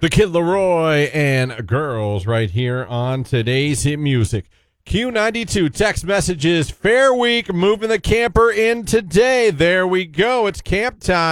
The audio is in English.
The Kid Leroy and Girls right here on today's hit music. Q92 text messages. Fair week, moving the camper in today. There we go. It's camp time.